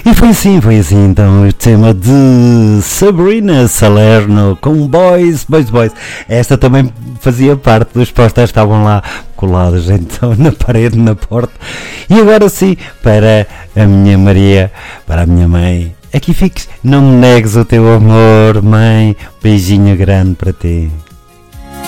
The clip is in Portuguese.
E foi assim então o tema de Sabrina Salerno com Boys. Esta também fazia parte dos posters, estavam lá colados então na parede, na porta. E agora sim, para a minha Maria, para a minha mãe, aqui fiques, não me negues o teu amor, mãe, beijinho grande para ti.